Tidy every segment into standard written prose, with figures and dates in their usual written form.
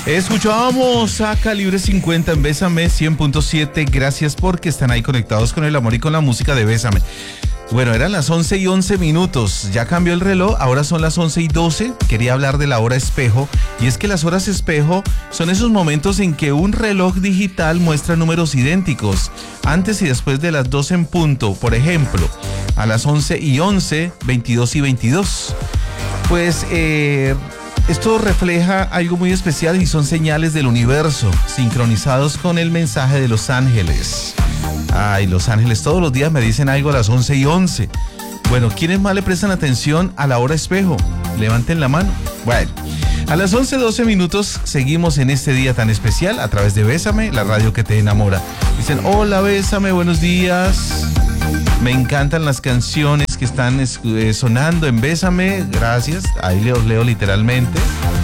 Escuchábamos a Calibre 50 en Bésame 100.7. Gracias porque están ahí conectados con el amor y con la música de Bésame. Bueno, eran las 11:11. Ya cambió el reloj, ahora son las 11:12. Quería hablar de la hora espejo. Y es que las horas espejo son esos momentos en que un reloj digital muestra números idénticos, antes y después de las 12 en punto. Por ejemplo, a las 11:11, 22:22. Pues esto refleja algo muy especial y son señales del universo, sincronizados con el mensaje de los ángeles. Ay, los ángeles todos los días me dicen algo a las 11:11. Bueno, ¿quiénes más le prestan atención a la hora espejo? Levanten la mano. Bueno, a las 11:12 seguimos en este día tan especial a través de Bésame, la radio que te enamora. Dicen, hola Bésame, buenos días. Me encantan las canciones que están sonando en Bésame, gracias. Ahí los leo literalmente.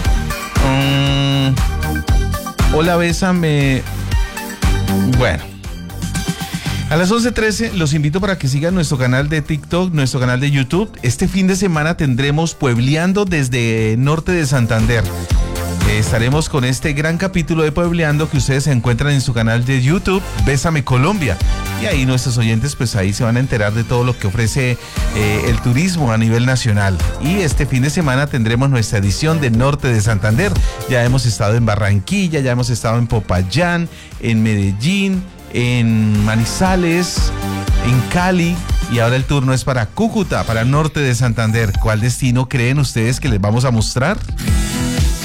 Hola Bésame. Bueno. A las 11:13 los invito para que sigan nuestro canal de TikTok, nuestro canal de YouTube. Este fin de semana tendremos Puebleando desde Norte de Santander. Estaremos con este gran capítulo de Puebleando que ustedes encuentran en su canal de YouTube, Bésame Colombia. Y ahí nuestros oyentes pues ahí se van a enterar de todo lo que ofrece el turismo a nivel nacional. Y este fin de semana tendremos nuestra edición de Norte de Santander. Ya hemos estado en Barranquilla, ya hemos estado en Popayán, en Medellín, en Manizales, en Cali, y ahora el turno es para Cúcuta, para Norte de Santander. ¿Cuál destino creen ustedes que les vamos a mostrar?